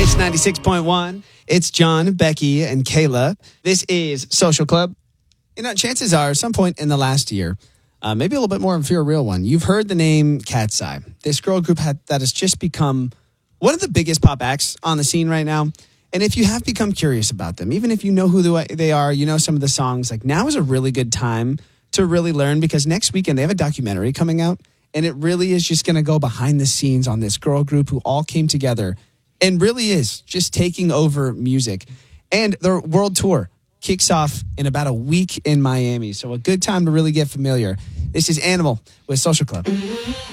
It's 96.1. It's John, Becky, and Kayla. This is Social Club. You know, chances are, at some point in the last year, maybe a little bit more if you're a real one, you've heard the name Cat's Eye. This girl group that has just become one of the biggest pop acts on the scene right now. And if you have become curious about them, even if you know who they are, you know some of the songs, like now is a really good time to really learn, because next weekend they have a documentary coming out, and it really is just going to go behind the scenes on this girl group who all came together and really is just taking over music. And their world tour kicks off in about a week in Miami. So a good time to really get familiar. This is Animal with Social Club.